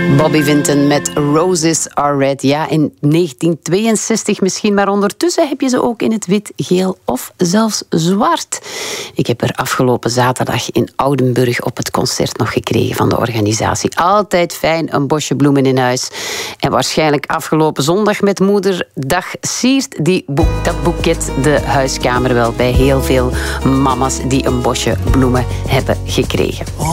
Bobby Vinton met Roses Are Red. Ja, in 1962 misschien, maar ondertussen heb je ze ook in het wit, geel of zelfs zwart. Ik heb er afgelopen zaterdag in Oudenburg op het concert nog gekregen van de organisatie. Altijd fijn, een bosje bloemen in huis. En waarschijnlijk afgelopen zondag met Moederdag siert dat boeket de huiskamer wel bij heel veel mama's die een bosje bloemen hebben gekregen.